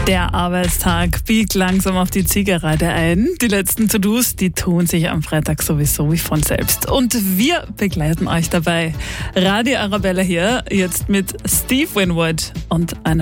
Der Arbeitstag biegt langsam auf die Zielgerade ein. Die letzten To-Dos, die tun sich am Freitag sowieso wie von selbst. Und wir begleiten euch dabei. Radio Arabella hier, jetzt mit Steve Winwood und einem